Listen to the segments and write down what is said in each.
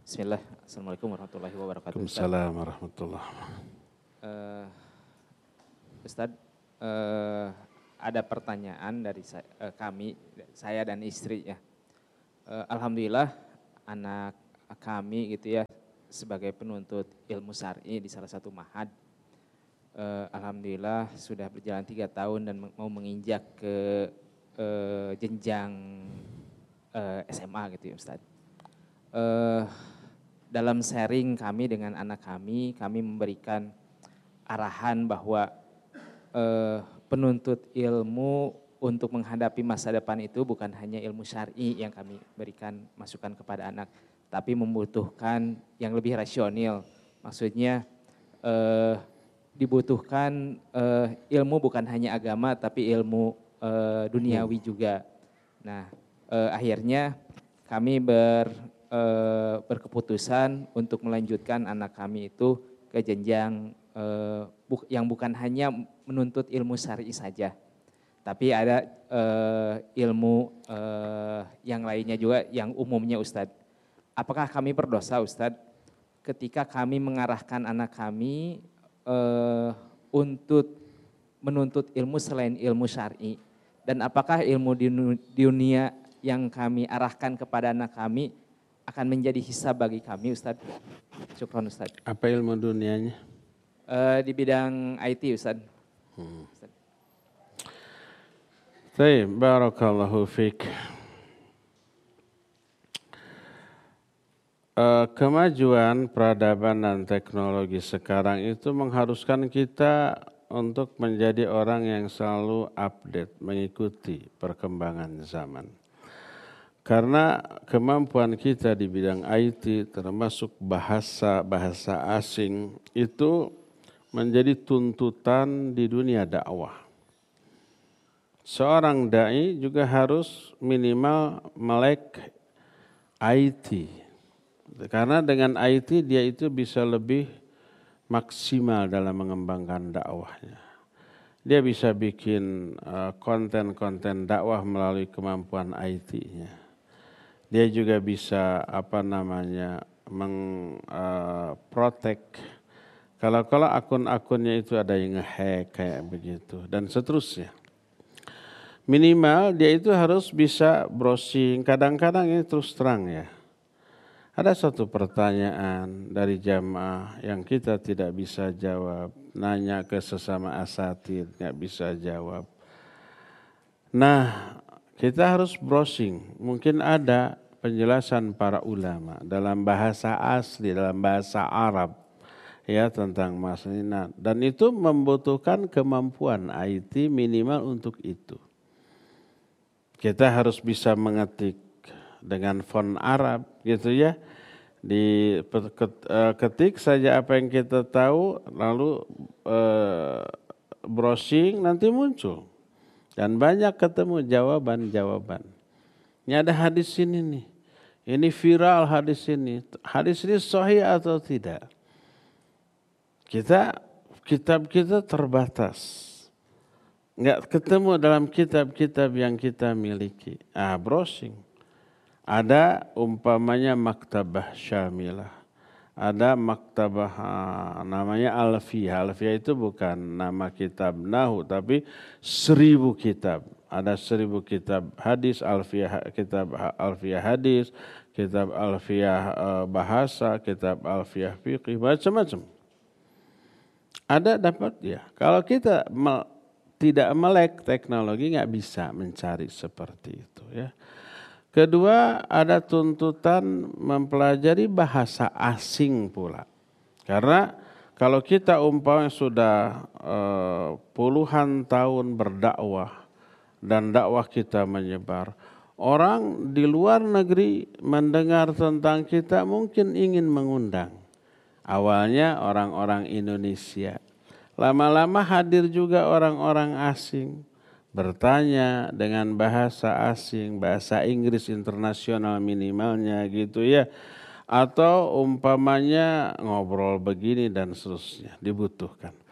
Bismillah, Assalamualaikum warahmatullahi wabarakatuh. Waalaikumsalam warahmatullahi Ustadz, ada pertanyaan dari saya dan istri ya. Alhamdulillah anak kami gitu ya sebagai penuntut ilmu syar'i di salah satu ma'had. Alhamdulillah sudah berjalan 3 tahun dan mau menginjak ke jenjang SMA gitu ya Ustadz. Dalam sharing kami dengan anak kami memberikan arahan bahwa penuntut ilmu untuk menghadapi masa depan itu bukan hanya ilmu syar'i yang kami berikan masukan kepada anak, tapi membutuhkan yang lebih rasional. Maksudnya dibutuhkan ilmu bukan hanya agama tapi ilmu duniawi juga. Nah, akhirnya kami berkeputusan untuk melanjutkan anak kami itu ke jenjang yang bukan hanya menuntut ilmu syar'i saja, tapi ada ilmu yang lainnya juga yang umumnya Ustadz. Apakah kami berdosa Ustadz ketika kami mengarahkan anak kami untuk menuntut ilmu selain ilmu syar'i? Dan apakah ilmu di dunia yang kami arahkan kepada anak kami akan menjadi hisab bagi kami Ustadz? Syukron Ustadz. Apa ilmu dunianya? Di bidang IT Ustadz. Baik, barakallahu fiik. Kemajuan peradaban dan teknologi sekarang itu mengharuskan kita untuk menjadi orang yang selalu update, mengikuti perkembangan zaman. Karena kemampuan kita di bidang IT termasuk bahasa asing itu menjadi tuntutan di dunia dakwah. Seorang dai juga harus minimal melek IT. Karena dengan IT dia itu bisa lebih maksimal dalam mengembangkan dakwahnya. Dia bisa bikin konten-konten dakwah melalui kemampuan IT-nya. Dia juga bisa mengprotek kalau akun-akunnya itu ada yang nge-hack kayak begitu dan seterusnya. Minimal dia itu harus bisa browsing. Kadang-kadang ini terus terang ya. Ada satu pertanyaan dari jamaah yang kita tidak bisa jawab. Nanya ke sesama asatidz, nggak bisa jawab. Nah, kita harus browsing. Mungkin ada penjelasan para ulama dalam bahasa asli, dalam bahasa Arab ya tentang masalah ini. Dan itu membutuhkan kemampuan IT minimal untuk itu. Kita harus bisa mengetik dengan font Arab gitu ya. Ketik saja apa yang kita tahu lalu browsing nanti muncul. Dan banyak ketemu jawaban-jawaban. Ini ada hadis ini nih. Ini viral hadis ini. Hadis ini sahih atau tidak? Kitab kita terbatas. Enggak ketemu dalam kitab-kitab yang kita miliki. Browsing. Ada umpamanya maktabah syamilah. Ada maktabah namanya Alfiyah. Alfiyah itu bukan nama kitab Nahu tapi 1000 kitab. Ada 1000 kitab hadis, kitab Alfiyah hadis, kitab Alfiyah bahasa, kitab Alfiyah fiqih, macam-macam. Ada dapat ya. Kalau kita tidak melek teknologi nggak bisa mencari seperti itu ya. Kedua, ada tuntutan mempelajari bahasa asing pula. Karena kalau kita umpamanya sudah puluhan tahun berdakwah dan dakwah kita menyebar, orang di luar negeri mendengar tentang kita mungkin ingin mengundang. Awalnya orang-orang Indonesia, lama-lama hadir juga orang-orang asing. Bertanya dengan bahasa asing, bahasa Inggris internasional minimalnya gitu ya. Atau umpamanya ngobrol begini dan seterusnya dibutuhkan.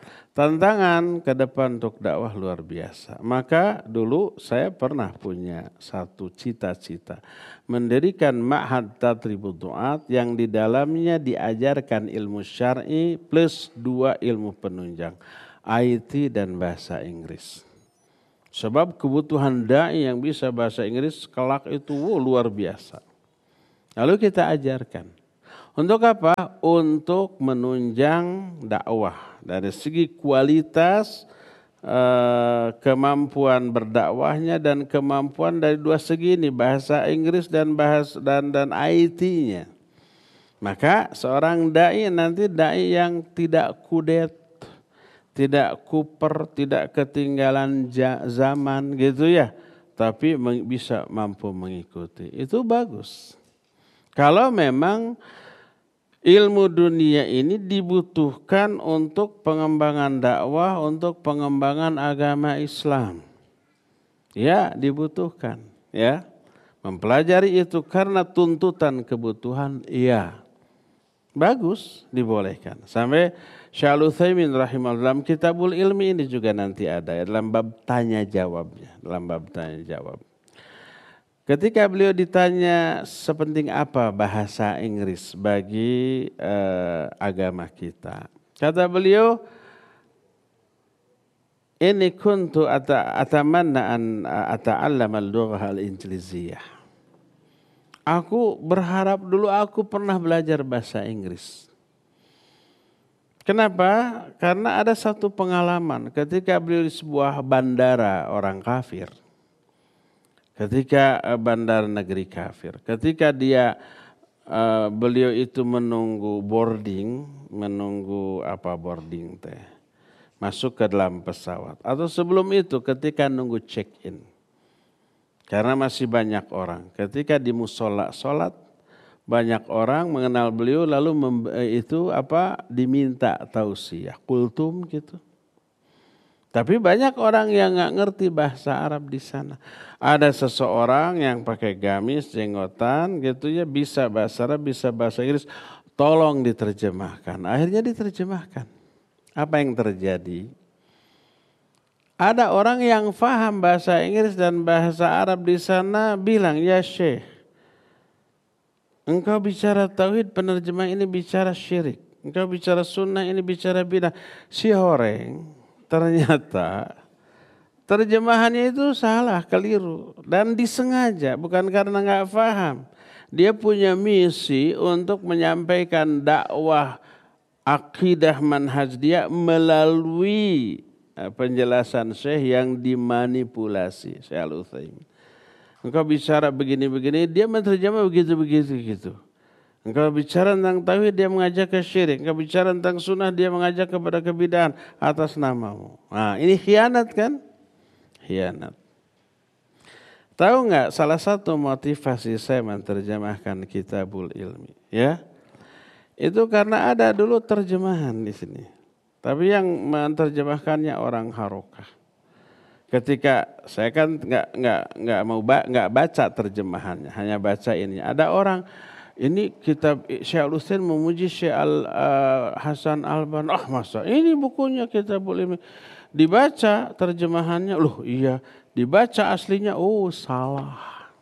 Tantangan ke depan untuk dakwah luar biasa. Maka dulu saya pernah punya satu cita-cita. Mendirikan Ma'had Tadribud Du'at yang di dalamnya diajarkan ilmu syar'i plus 2 ilmu penunjang. IT dan bahasa Inggris. Sebab kebutuhan da'i yang bisa bahasa Inggris kelak itu luar biasa. Lalu kita ajarkan. Untuk apa? Untuk menunjang dakwah dari segi kualitas, kemampuan berdakwahnya dan kemampuan dari 2 segi ini, bahasa Inggris dan IT-nya. Maka seorang dai nanti dai yang tidak kudet, tidak kuper, tidak ketinggalan zaman gitu ya, tapi bisa mampu mengikuti. Itu bagus. Kalau memang ilmu dunia ini dibutuhkan untuk pengembangan dakwah, untuk pengembangan agama Islam. Ya, dibutuhkan. Ya, mempelajari itu karena tuntutan kebutuhan, iya. Bagus, dibolehkan. Sampai Syekh Al-Utsaimin rahimahullah dalam Kitabul Ilmi ini juga nanti ada ya, dalam bab tanya jawabnya, dalam bab tanya jawab. Ketika beliau ditanya sepenting apa bahasa Inggris bagi agama kita. Kata beliau, ini kuntu atamanna an ata'allama al-lughah al-injiliziyah. Aku berharap dulu aku pernah belajar bahasa Inggris. Kenapa? Karena ada satu pengalaman ketika beliau di sebuah bandara orang kafir. Ketika bandar negeri kafir, ketika beliau itu menunggu boarding, masuk ke dalam pesawat. Atau sebelum itu ketika nunggu check-in. Karena masih banyak orang. Ketika di musola sholat, banyak orang mengenal beliau lalu diminta tausiah, kultum gitu. Tapi banyak orang yang nggak ngerti bahasa Arab di sana. Ada seseorang yang pakai gamis, jenggotan gitu ya, bisa bahasa Arab, bisa bahasa Inggris. Tolong diterjemahkan. Akhirnya diterjemahkan. Apa yang terjadi? Ada orang yang faham bahasa Inggris dan bahasa Arab di sana bilang, ya Syekh, engkau bicara tauhid, penerjemah ini bicara syirik. Engkau bicara sunnah, ini bicara bidah. Si horeng. Ternyata terjemahannya itu salah, keliru dan disengaja, bukan karena nggak paham. Dia punya misi untuk menyampaikan dakwah akidah manhaj dia melalui penjelasan Syekh yang dimanipulasi. Syekh Al-Utsaimin. Engkau bicara begini-begini, dia menerjemah begitu-begitu. Engkau bicara tentang tauhid, dia mengajak ke syirik. Engkau bicara tentang sunnah, dia mengajak kepada kebidahan atas namamu. Nah, ini khianat kan? Khianat. Tahu nggak salah satu motivasi saya menerjemahkan Kitabul Ilmi? Ya, itu karena ada dulu terjemahan di sini. Tapi yang menerjemahkannya orang Harokah. Ketika saya kan nggak baca terjemahannya, hanya baca ini. Ada orang. Ini kitab Syekh Al-Utsaimin memuji Syekh Hasan Al-Banna. Masa ini bukunya Kitabul Ilmi. Dibaca terjemahannya, loh iya. Dibaca aslinya, salah.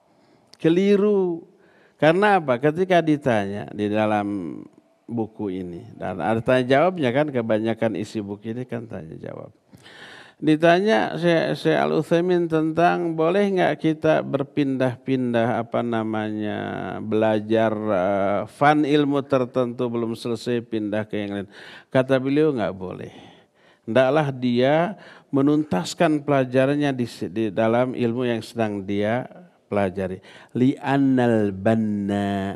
Keliru. Karena apa? Ketika ditanya di dalam buku ini. Dan ada tanya jawabnya kan, kebanyakan isi buku ini kan tanya jawab. Ditanya Syekh Al-Utsaimin tentang boleh nggak kita berpindah-pindah belajar fan ilmu tertentu belum selesai pindah ke yang lain. Kata beliau nggak boleh. Hendaklah dia menuntaskan pelajarannya di dalam ilmu yang sedang dia pelajari. Li'annal banna.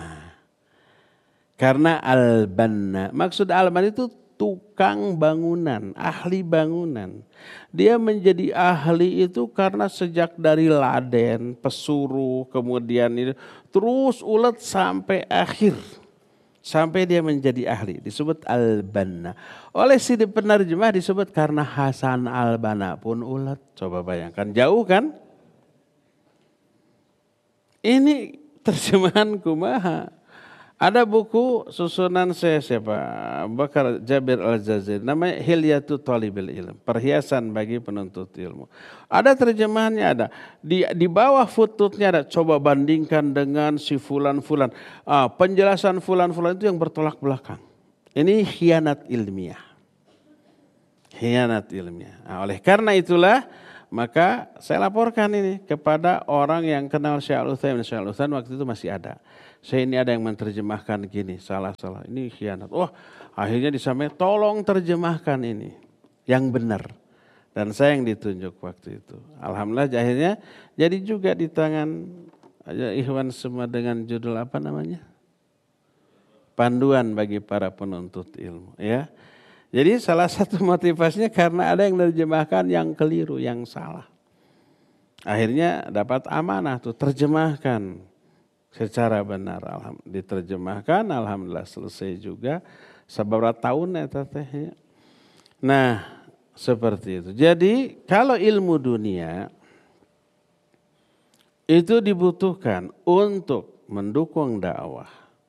Karena al-banna. Maksud al-banna itu tukang bangunan, ahli bangunan. Dia menjadi ahli itu karena sejak dari laden, pesuruh, kemudian itu terus ulet sampai akhir. Sampai dia menjadi ahli, disebut al-banna. Oleh si penerjemah disebut karena Hasan al-Banna pun ulet. Coba bayangkan, jauh kan? Ini terjemahan kumaha. Ada buku susunan saya siapa? Bakar Jabir Al-Jazairi. Namanya Hilyatu Thalibil Ilm. Perhiasan bagi penuntut ilmu. Ada terjemahannya ada. Di bawah footnote-nya ada. Coba bandingkan dengan si fulan-fulan. Penjelasan fulan-fulan itu yang bertolak belakang. Ini khianat ilmiah. Khianat ilmiah. Oleh karena itulah maka saya laporkan ini kepada orang yang kenal Syekh Al-Utsaimin. Syekh Al-Utsaimin waktu itu masih ada. Saya ini ada yang menerjemahkan gini, salah-salah. Ini khianat. Akhirnya disampaikan, tolong terjemahkan ini yang benar. Dan saya yang ditunjuk waktu itu. Alhamdulillah akhirnya jadi juga di tangan ikhwan semua dengan judul apa namanya? Panduan bagi para penuntut ilmu. Ya. Jadi salah satu motivasinya karena ada yang menerjemahkan yang keliru, yang salah. Akhirnya dapat amanah tuh, terjemahkan secara benar. Diterjemahkan, alhamdulillah selesai juga. Seberapa tahun ya teteh. Nah seperti itu. Jadi kalau ilmu dunia itu dibutuhkan untuk mendukung dakwah.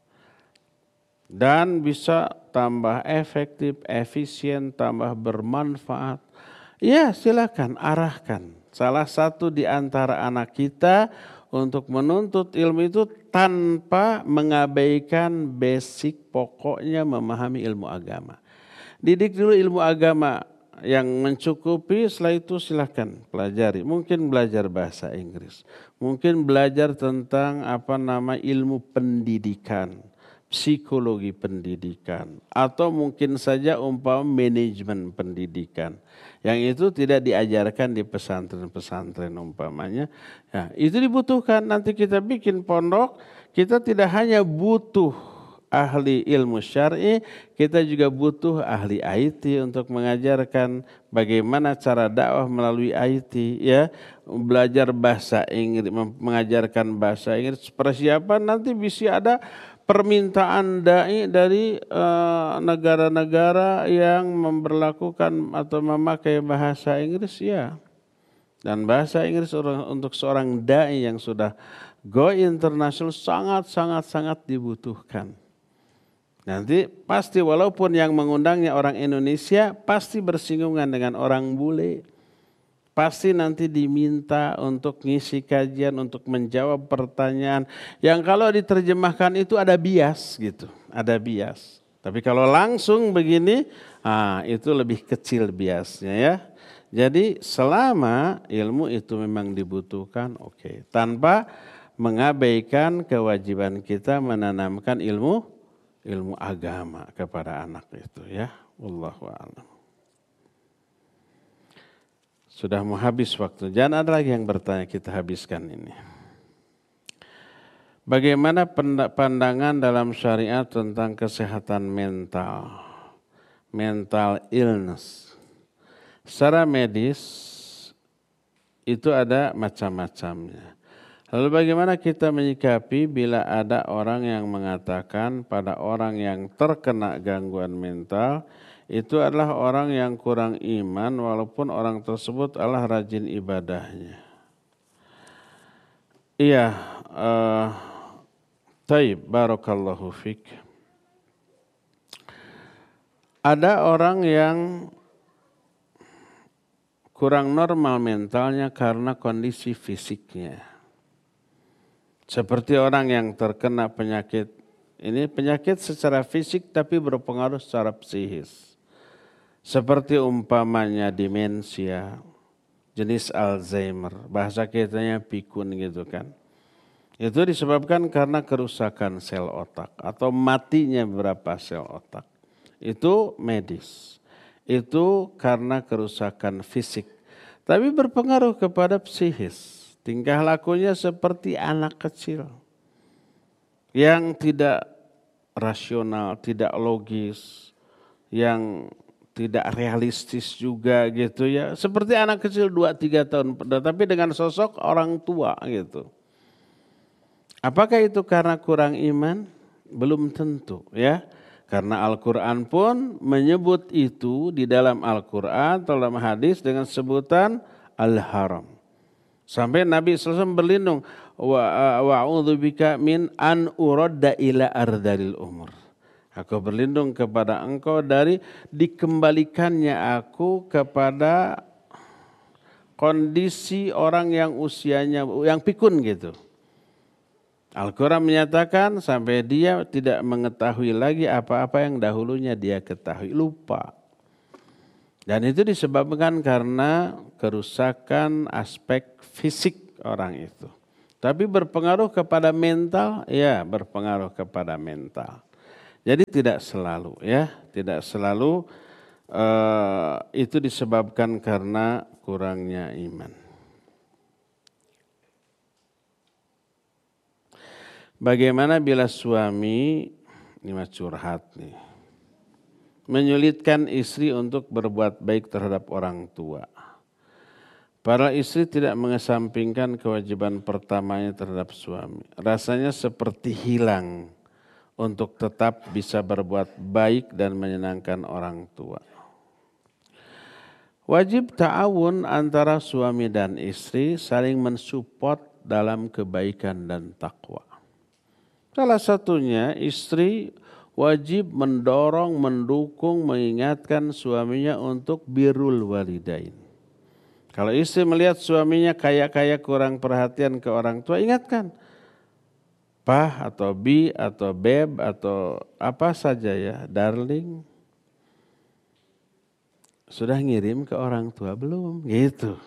Dan bisa tambah efektif, efisien, tambah bermanfaat. Ya silakan arahkan. Salah satu di antara anak kita untuk menuntut ilmu itu tanpa mengabaikan basic pokoknya memahami ilmu agama. Didik dulu ilmu agama yang mencukupi, setelah itu silakan pelajari. Mungkin belajar bahasa Inggris, mungkin belajar tentang ilmu pendidikan, psikologi pendidikan, atau mungkin saja manajemen pendidikan. Yang itu tidak diajarkan di pesantren-pesantren umpamanya. Ya, itu dibutuhkan. Nanti kita bikin pondok, kita tidak hanya butuh ahli ilmu syar'i, kita juga butuh ahli IT untuk mengajarkan bagaimana cara dakwah melalui IT, ya. Belajar bahasa Inggris, mengajarkan bahasa Inggris, persiapan nanti bisa ada permintaan dai dari negara-negara yang memberlakukan atau memakai bahasa Inggris, ya. Dan bahasa Inggris untuk seorang dai yang sudah go international sangat dibutuhkan. Nanti pasti walaupun yang mengundangnya orang Indonesia, pasti bersinggungan dengan orang bule. Pasti nanti diminta untuk ngisi kajian, untuk menjawab pertanyaan. Yang kalau diterjemahkan itu ada bias gitu, ada bias. Tapi kalau langsung begini, itu lebih kecil biasnya ya. Jadi selama ilmu itu memang dibutuhkan, oke. Tanpa mengabaikan kewajiban kita menanamkan ilmu agama kepada anak itu ya. Wallahu a'lam. Sudah mau habis waktu. Jangan ada lagi yang bertanya, kita habiskan ini. Bagaimana pandangan dalam syariat tentang kesehatan mental? Mental illness. Secara medis itu ada macam-macamnya. Lalu bagaimana kita menyikapi bila ada orang yang mengatakan pada orang yang terkena gangguan mental, itu adalah orang yang kurang iman walaupun orang tersebut adalah rajin ibadahnya. Iya, taib, barakallahu fik. Ada orang yang kurang normal mentalnya karena kondisi fisiknya. Seperti orang yang terkena penyakit, ini penyakit secara fisik tapi berpengaruh secara psikis. Seperti umpamanya demensia, jenis Alzheimer, bahasa kitanya pikun gitu kan. Itu disebabkan karena kerusakan sel otak atau matinya beberapa sel otak. Itu medis. Itu karena kerusakan fisik. Tapi berpengaruh kepada psikis. Tingkah lakunya seperti anak kecil yang tidak rasional, tidak logis, yang tidak realistis juga gitu ya. Seperti anak kecil 2-3 tahun, tapi dengan sosok orang tua gitu. Apakah itu karena kurang iman? Belum tentu ya. Karena Al-Quran pun menyebut itu di dalam Al-Quran, dalam hadis dengan sebutan Al-Haram. Sampai Nabi SAW berlindung, wa a'udzubika min an uradda ila ardalil umur. Aku berlindung kepada Engkau dari dikembalikannya aku kepada kondisi orang yang usianya yang pikun gitu. Al-Quran menyatakan sampai dia tidak mengetahui lagi apa-apa yang dahulunya dia ketahui, lupa. Dan itu disebabkan karena kerusakan aspek fisik orang itu. Tapi berpengaruh kepada mental, ya berpengaruh kepada mental. Jadi tidak selalu ya, tidak selalu itu disebabkan karena kurangnya iman. Bagaimana bila suami, ini mah curhat nih, menyulitkan istri untuk berbuat baik terhadap orang tua. Para istri tidak mengesampingkan kewajiban pertamanya terhadap suami. Rasanya seperti hilang untuk tetap bisa berbuat baik dan menyenangkan orang tua. Wajib ta'awun antara suami dan istri saling mensupport dalam kebaikan dan takwa. Salah satunya istri wajib mendorong, mendukung, mengingatkan suaminya untuk birrul walidain. Kalau istri melihat suaminya kayak kurang perhatian ke orang tua, ingatkan. Pah atau bi atau beb atau apa saja ya, darling. Sudah ngirim ke orang tua belum? Gitu.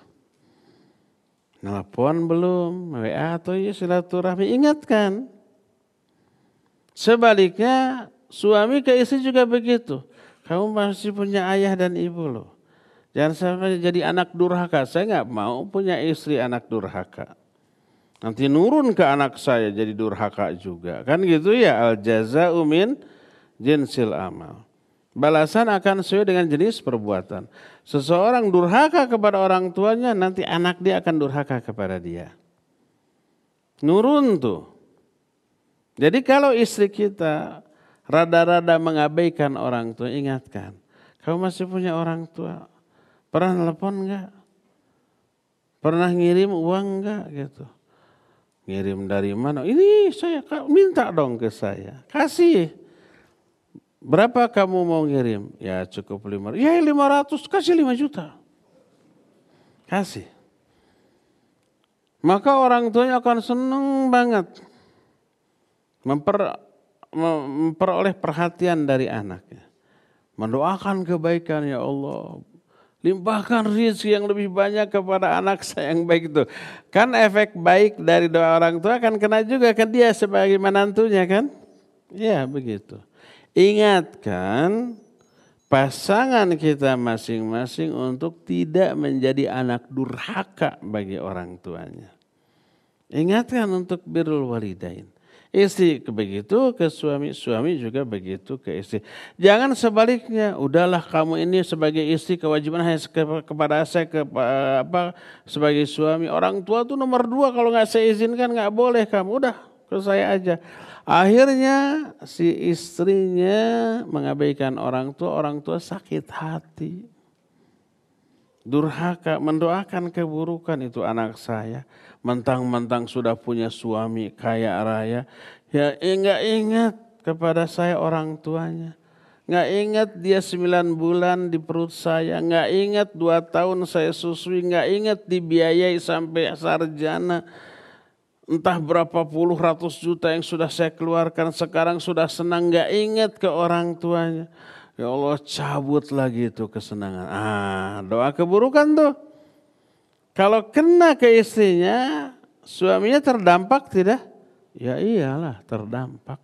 Nelpon belum? WA atau ya silaturahmi, ingatkan. Sebaliknya suami ke istri juga begitu. Kamu masih punya ayah dan ibu loh. Jangan sampai jadi anak durhaka. Saya nggak mau punya istri anak durhaka. Nanti nurun ke anak saya jadi durhaka juga. Kan gitu ya, al jaza'u min jinsil amal. Balasan akan sesuai dengan jenis perbuatan. Seseorang durhaka kepada orang tuanya, nanti anak dia akan durhaka kepada dia. Nurun tuh. Jadi kalau istri kita rada-rada mengabaikan orang tua, ingatkan. Kamu masih punya orang tua. Pernah telepon enggak? Pernah ngirim uang enggak gitu? Ngirim dari mana? Ini saya minta dong ke saya. Kasih. Berapa kamu mau ngirim? Ya cukup 500. Ya 500, kasih 5 juta. Kasih. Maka orang tuanya akan senang banget. Memperoleh perhatian dari anaknya. Mendoakan kebaikan, ya Allah. Limpahkan rezeki yang lebih banyak kepada anak saya yang baik itu. Kan efek baik dari doa orang tua akan kena juga ke dia sebagai menantunya kan? Ya begitu. Ingatkan pasangan kita masing-masing untuk tidak menjadi anak durhaka bagi orang tuanya. Ingatkan untuk birrul walidain. Istri begitu ke suami, suami juga begitu ke istri. Jangan sebaliknya, udahlah kamu ini sebagai istri kewajiban hanya kepada saya sebagai suami. Orang tua tuh nomor 2, kalau nggak saya izinkan nggak boleh kamu, udah ke saya aja. Akhirnya si istrinya mengabaikan orang tua sakit hati. Durhaka, mendoakan keburukan itu anak saya. Mentang-mentang sudah punya suami kaya raya. Ya enggak ingat kepada saya orang tuanya. Enggak ingat dia 9 bulan di perut saya. Enggak ingat 2 tahun saya susui. Enggak ingat dibiayai sampai sarjana. Entah berapa puluh ratus juta yang sudah saya keluarkan. Sekarang sudah senang, enggak ingat ke orang tuanya. Ya Allah, cabut lagi itu kesenangan. Doa keburukan tuh. Kalau kena ke istrinya, suaminya terdampak tidak? Ya iyalah, terdampak.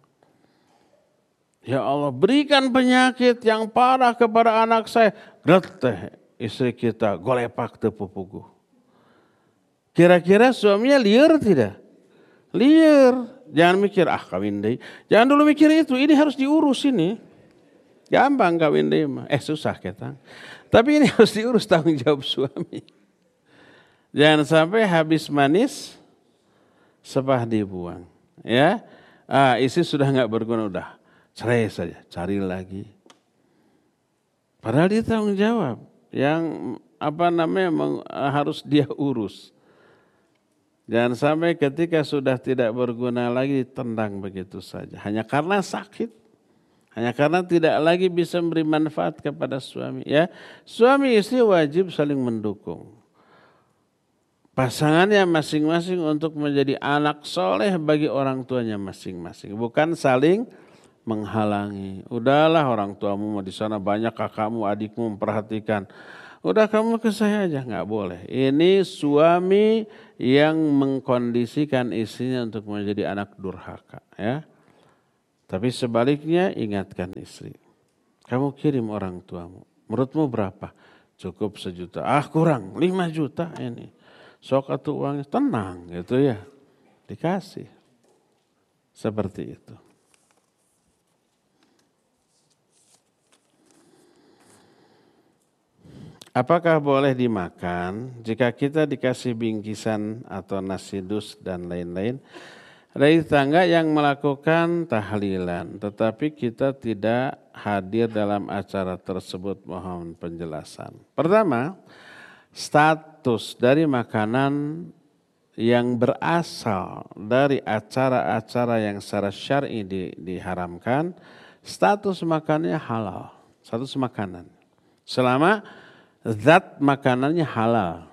Ya Allah, berikan penyakit yang parah kepada anak saya. Gleteh istri kita golepak teu pupugu. Kira-kira suaminya liar tidak? Liar. Jangan mikir, kawin deui. Jangan dulu mikir itu, ini harus diurus ini. Gampang kawin deui mah. Susah ketang. Tapi ini harus diurus, tanggung jawab suami. Jangan sampai habis manis sepah dibuang. Ya, istri sudah nggak berguna, udah cerai saja, cari lagi. Padahal dia tanggung jawab yang harus dia urus. Jangan sampai ketika sudah tidak berguna lagi ditendang begitu saja. Hanya karena sakit. Hanya karena tidak lagi bisa memberi manfaat kepada suami. Ya, suami istri wajib saling mendukung. Pasangannya masing-masing untuk menjadi anak soleh bagi orang tuanya masing-masing. Bukan saling menghalangi. Udahlah orang tuamu mau di sana banyak, kakakmu, adikmu memperhatikan. Udah kamu ke saya aja, nggak boleh. Ini suami yang mengkondisikan istrinya untuk menjadi anak durhaka. Ya. Tapi sebaliknya ingatkan istri. Kamu kirim orang tuamu. Menurutmu berapa? Cukup 1 juta. Kurang 5 juta ini. Sok atuh uangnya, tenang gitu ya. Dikasih. Seperti itu. Apakah boleh dimakan jika kita dikasih bingkisan atau nasi dus dan lain-lain dari tetangga yang melakukan tahlilan, tetapi kita tidak hadir dalam acara tersebut? Mohon penjelasan. Pertama, status dari makanan yang berasal dari acara-acara yang secara syar'i diharamkan, status makanannya halal, status makanan. Selama zat makanannya halal.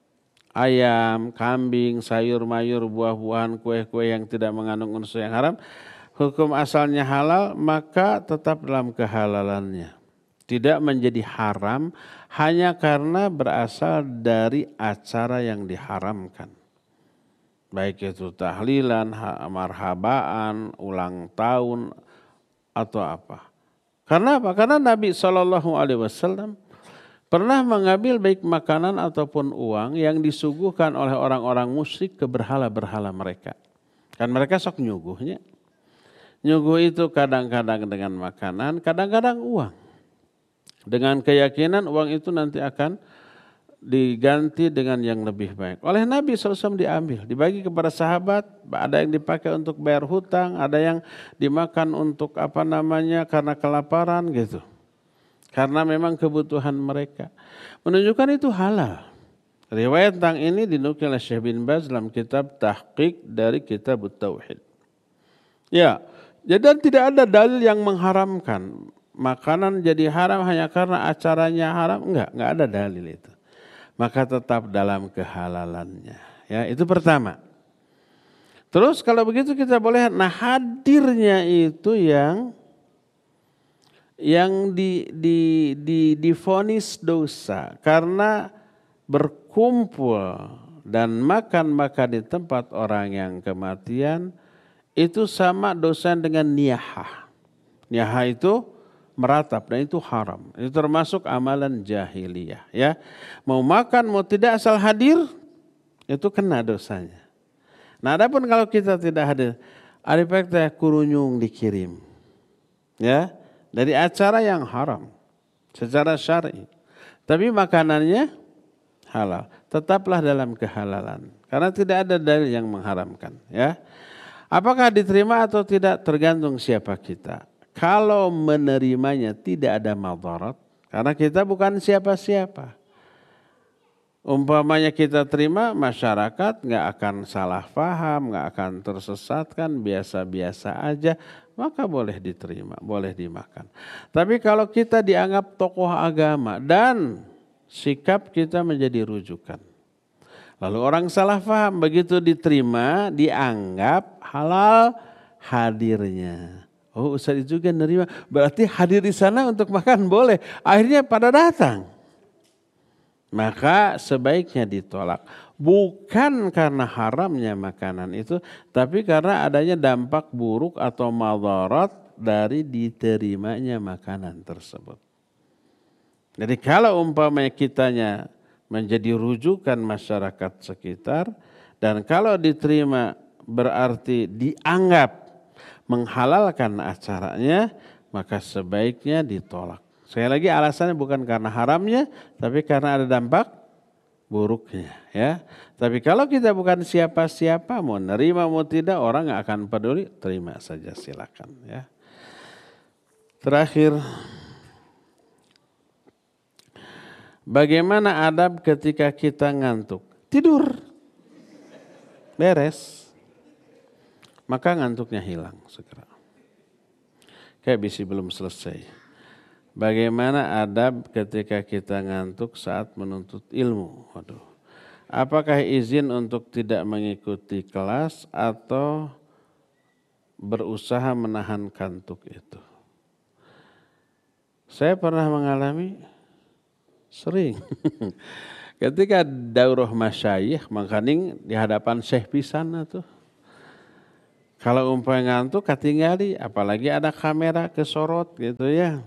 Ayam, kambing, sayur mayur, buah-buahan, kue-kue yang tidak mengandung unsur yang haram, hukum asalnya halal, maka tetap dalam kehalalannya. Tidak menjadi haram hanya karena berasal dari acara yang diharamkan. Baik itu tahlilan, marhabaan, ulang tahun, atau apa. Karena apa? Karena Nabi SAW pernah mengambil baik makanan ataupun uang yang disuguhkan oleh orang-orang musyrik ke berhala-berhala mereka. Kan mereka sok nyuguhnya. Nyuguh itu kadang-kadang dengan makanan, kadang-kadang uang. Dengan keyakinan uang itu nanti akan diganti dengan yang lebih baik. Oleh Nabi SAW diambil, dibagi kepada sahabat, ada yang dipakai untuk bayar hutang, ada yang dimakan untuk karena kelaparan gitu. Karena memang kebutuhan mereka. Menunjukkan itu halal. Riwayat tentang ini dinukil oleh Syekh bin Baz dalam kitab Tahqiq dari Kitab Tauhid. Ya, jadi tidak ada dalil yang mengharamkan makanan jadi haram hanya karena acaranya haram. Enggak ada dalil itu. Maka tetap dalam kehalalannya. Ya, itu pertama. Terus kalau begitu kita boleh, hadirnya itu yang divonis dosa karena berkumpul dan makan di tempat orang yang kematian, itu sama dosa dengan niyahah. Niyahah itu meratap dan itu haram. Itu termasuk amalan jahiliyah. Ya, mau makan mau tidak asal hadir itu kena dosanya. Nah, adapun kalau kita tidak hadir, ada fakta kurunyung dikirim. Ya. Dari acara yang haram secara syar'i. Tapi makanannya halal. Tetaplah dalam kehalalan. Karena tidak ada dalil yang mengharamkan. Ya. Apakah diterima atau tidak tergantung siapa kita. Kalau menerimanya tidak ada madarat. Karena kita bukan siapa-siapa. Umpamanya kita terima, masyarakat nggak akan salah paham, nggak akan tersesatkan, biasa-biasa aja. Maka boleh diterima, boleh dimakan. Tapi kalau kita dianggap tokoh agama dan sikap kita menjadi rujukan. Lalu orang salah paham, begitu diterima, dianggap halal hadirnya. Oh, Ustaz juga nerima, berarti hadir di sana untuk makan boleh. Akhirnya pada datang. Maka sebaiknya ditolak. Bukan karena haramnya makanan itu, tapi karena adanya dampak buruk atau madarat dari diterimanya makanan tersebut. Jadi kalau umpamanya kitanya menjadi rujukan masyarakat sekitar, dan kalau diterima berarti dianggap menghalalkan acaranya, maka sebaiknya ditolak. Sekali lagi alasannya bukan karena haramnya, tapi karena ada dampak buruknya, ya. Tapi kalau kita bukan siapa-siapa, mau nerima mau tidak, orang nggak akan peduli, terima saja silakan, ya. Terakhir, bagaimana adab ketika kita ngantuk? Tidur. beres. Maka ngantuknya hilang segera. Kayak bisi belum selesai. Bagaimana adab ketika kita ngantuk saat menuntut ilmu? Waduh. Apakah izin untuk tidak mengikuti kelas atau berusaha menahan kantuk itu? Saya pernah mengalami sering. Ketika daurah masyayikh mangkaning di hadapan syekh pisan tuh. Kalau umpamanya ngantuk katingali, apalagi ada kamera kesorot gitu ya.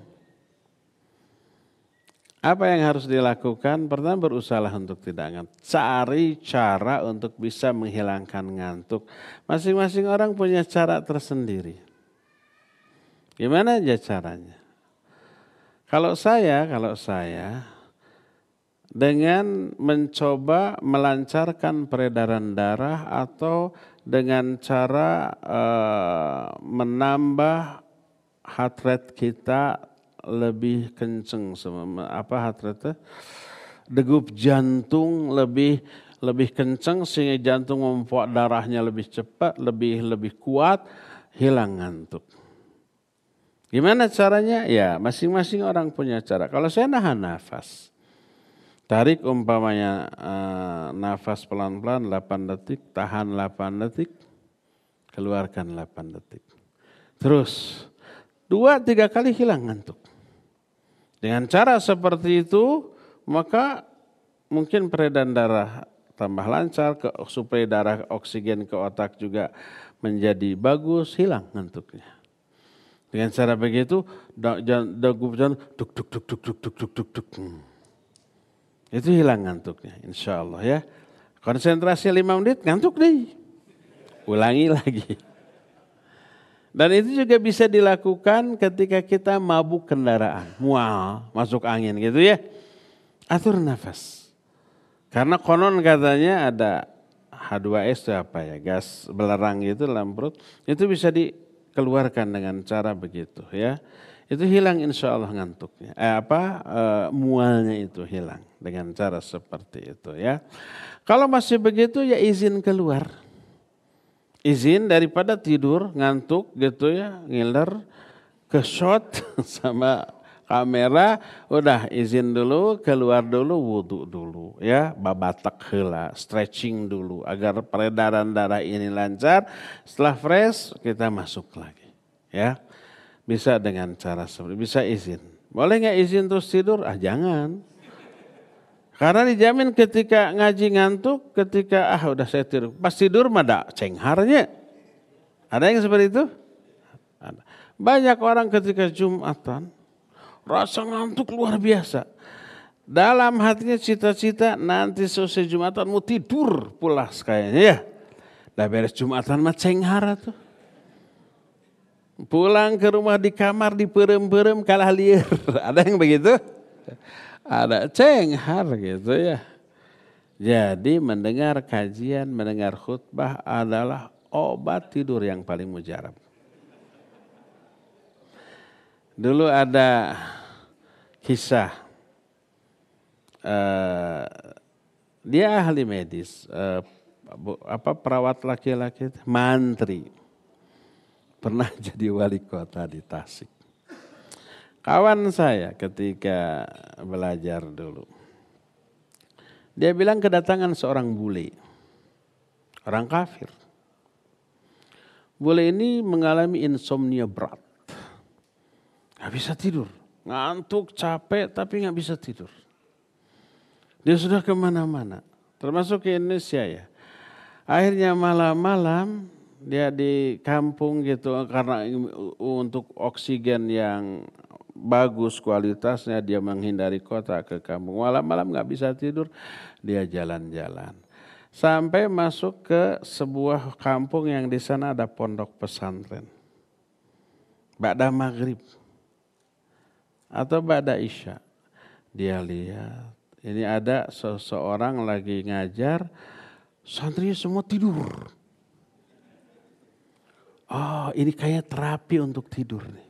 Apa yang harus dilakukan? Pertama berusaha untuk tidak ngantuk. Cari cara untuk bisa menghilangkan ngantuk. Masing-masing orang punya cara tersendiri. Gimana aja caranya? Kalau saya dengan mencoba melancarkan peredaran darah atau dengan cara menambah heart rate kita lebih kenceng, heart rate, degup jantung lebih kenceng sehingga jantung memompa darahnya lebih cepat, lebih kuat, hilang ngantuk. Gimana caranya? Ya masing-masing orang punya cara. Kalau saya nahan nafas. Tarik umpamanya nafas pelan-pelan 8 detik, tahan 8 detik, keluarkan 8 detik. Terus 2-3 kali hilang ngantuk. Dengan cara seperti itu maka mungkin peredaran darah tambah lancar, supaya darah oksigen ke otak juga menjadi bagus, hilang ngantuknya. Dengan cara begitu, degup jantung duk duk duk duk duk duk duk duk. Itu hilang ngantuknya, insya Allah ya. Konsentrasi 5 menit, ngantuk deh. Ulangi lagi. Dan itu juga bisa dilakukan ketika kita mabuk kendaraan. Mual, masuk angin gitu ya. Atur nafas. Karena konon katanya ada H2S itu apa ya, gas belerang gitu dalam perut. Itu bisa dikeluarkan dengan cara begitu ya. Itu hilang insya Allah ngantuknya. Mualnya itu hilang dengan cara seperti itu ya. Kalau masih begitu ya izin keluar. Izin daripada tidur ngantuk gitu ya, ngiler, ke shot sama kamera, udah izin dulu, keluar dulu, wudu dulu ya, babatak heula, stretching dulu agar peredaran darah ini lancar. Setelah fresh kita masuk lagi ya. Bisa dengan cara seperti bisa izin. Boleh nggak izin terus tidur? Jangan. Karena dijamin ketika ngaji ngantuk, ketika udah saya tidur. Pas tidur mah ada cengharnya. Ada yang seperti itu? Ada. Banyak orang ketika Jumatan, rasa ngantuk luar biasa. Dalam hatinya cita-cita nanti selesai Jumatan mau tidur pulas kayaknya ya. Dah beres Jumatan mah cenghar tuh. Pulang ke rumah di kamar diperem-perem kalah liar. Ada yang begitu? Ada cenghar gitu ya. Jadi mendengar kajian, mendengar khutbah adalah obat tidur yang paling mujarab. Dulu ada kisah. Dia ahli medis. Perawat laki-laki, mantri. Pernah jadi wali kota di Tasik. Kawan saya ketika belajar dulu. Dia bilang kedatangan seorang bule. Orang kafir. Bule ini mengalami insomnia berat. Gak bisa tidur. Ngantuk, capek tapi gak bisa tidur. Dia sudah kemana-mana. Termasuk ke Indonesia ya. Akhirnya malam-malam dia di kampung gitu karena untuk oksigen yang bagus kualitasnya dia menghindari kota ke kampung. Malam-malam gak bisa tidur dia jalan-jalan. Sampai masuk ke sebuah kampung yang di sana ada pondok pesantren. Ba'da maghrib atau ba'da isya. Dia lihat ini ada seseorang lagi ngajar, santrinya semua tidur. Ini kayak terapi untuk tidur nih.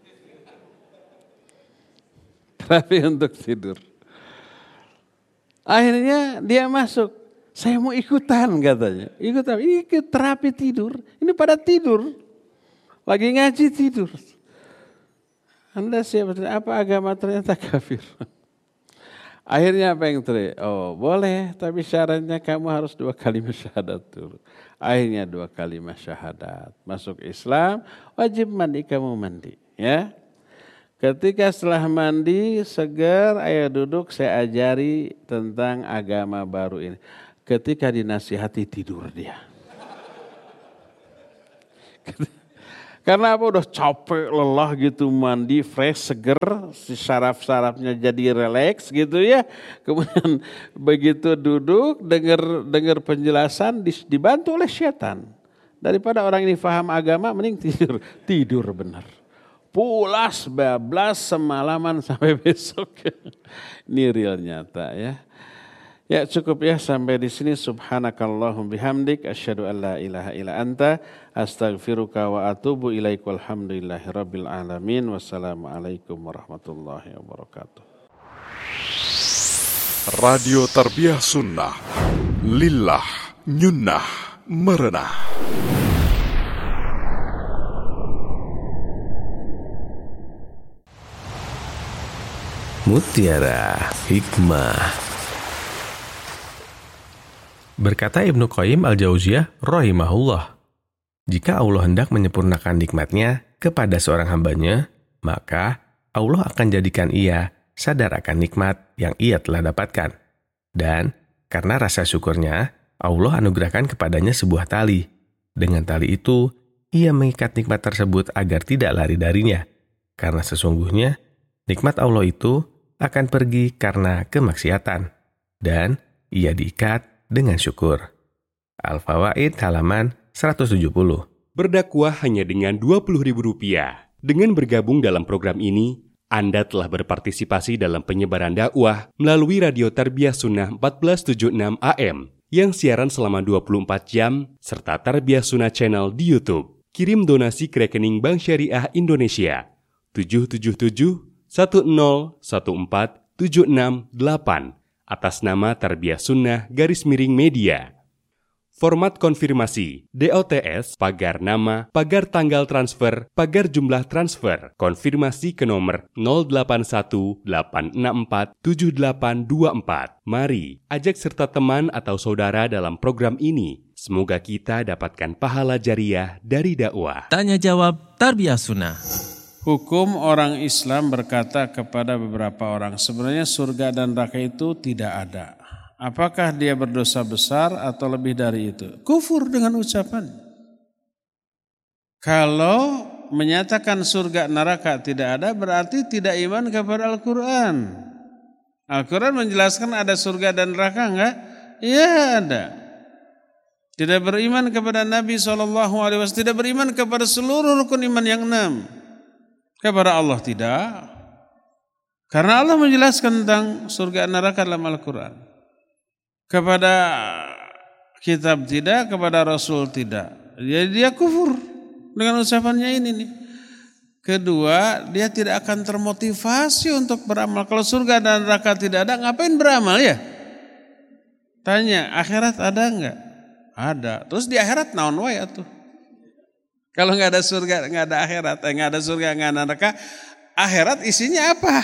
Terapi untuk tidur. Akhirnya dia masuk. Saya mau ikutan katanya. Ikut terapi tidur. Ini pada tidur. Lagi ngaji tidur. Anda siapa? Apa agama ternyata kafir. Akhirnya apa yang terjadi? Oh boleh, tapi syaratnya kamu harus 2 kalimat syahadat dulu. Akhirnya 2 kalimat syahadat. Masuk Islam, wajib mandi, kamu mandi. Ya. Ketika setelah mandi, segar, ayo duduk, saya ajari tentang agama baru ini. Ketika dinasihati tidur dia. Karena apa? Udah capek, lelah gitu, mandi, fresh, seger, si saraf-sarafnya jadi relax gitu ya. Kemudian begitu duduk, dengar penjelasan, dibantu oleh setan. Daripada orang ini paham agama, mending tidur benar. Pulas, bablas, semalaman sampai besok. Ini real nyata ya. Ya cukup ya sampai di sini. Subhanakallahum bihamdik asyhadu an la ilaha illa anta astaghfiruka wa atubu ilaik. Walhamdulillahi rabbil alamin. Wassalamualaikum warahmatullahi wabarakatuh. Radio Tarbiyah Sunnah Lillah Nyunnah Merenah. Mutiara Hikmah. Berkata Ibnu Qayyim al-Jauziyah rahimahullah, jika Allah hendak menyempurnakan nikmatnya kepada seorang hambanya, maka Allah akan jadikan ia sadar akan nikmat yang ia telah dapatkan. Dan karena rasa syukurnya, Allah anugerahkan kepadanya sebuah tali. Dengan tali itu, ia mengikat nikmat tersebut agar tidak lari darinya. Karena sesungguhnya, nikmat Allah itu akan pergi karena kemaksiatan. Dan ia diikat dengan syukur. Al-Fawaid halaman 170. Berdakwah hanya dengan Rp20.000. Dengan bergabung dalam program ini, Anda telah berpartisipasi dalam penyebaran dakwah melalui Radio Tarbiyah Sunnah 1476 AM yang siaran selama 24 jam serta Tarbiyah Sunnah Channel di YouTube. Kirim donasi ke rekening Bank Syariah Indonesia 777-1014-768 atas nama Tarbiyah Sunnah _Media. Format konfirmasi, DOTS, pagar nama, pagar tanggal transfer, pagar jumlah transfer, konfirmasi ke nomor 0818647824. Mari, ajak serta teman atau saudara dalam program ini. Semoga kita dapatkan pahala jariah dari dakwah. Tanya jawab Tarbiyah Sunnah. Hukum orang Islam berkata kepada beberapa orang, sebenarnya surga dan neraka itu tidak ada. Apakah dia berdosa besar atau lebih dari itu? Kufur dengan ucapan. Kalau menyatakan surga neraka tidak ada, berarti tidak iman kepada Al-Quran. Al-Quran menjelaskan ada surga dan neraka enggak? Iya ada. Tidak beriman kepada Nabi SAW, tidak beriman kepada seluruh rukun iman yang 6. Kepada Allah tidak. Karena Allah menjelaskan tentang surga neraka dalam Al-Quran. Kepada kitab tidak, kepada Rasul tidak. Jadi dia kufur dengan ucapannya ini nih. Kedua, dia tidak akan termotivasi untuk beramal. Kalau surga dan neraka tidak ada, ngapain beramal ya? Tanya, akhirat ada enggak? Ada. Terus di akhirat naon wae atuh? Kalau nggak ada surga, nggak ada akhirat, nggak ada surga, nggak ada neraka, akhirat isinya apa?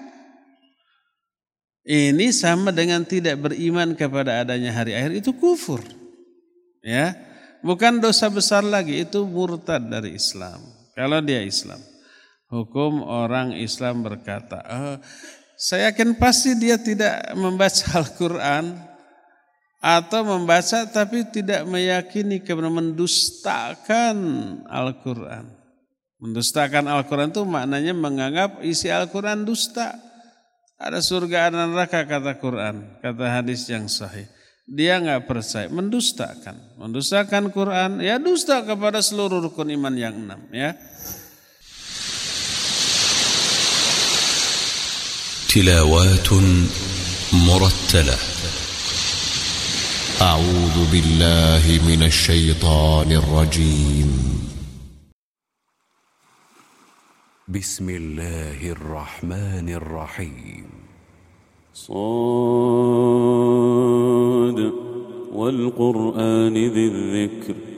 Ini sama dengan tidak beriman kepada adanya hari akhir, itu kufur. Ya, bukan dosa besar lagi, itu murtad dari Islam. Kalau dia Islam, hukum orang Islam berkata, saya yakin pasti dia tidak membaca Al-Quran. Atau membaca tapi tidak meyakini karena mendustakan Al-Quran. Mendustakan Al-Quran itu maknanya menganggap isi Al-Quran dusta. Ada surga dan neraka kata Quran, kata hadis yang sahih. Dia enggak percaya, mendustakan. Mendustakan Quran, ya dusta kepada seluruh rukun iman yang 6 ya. Tilawatun murattalah. أعوذ بالله من الشيطان الرجيم بسم الله الرحمن الرحيم صاد والقرآن ذي الذكر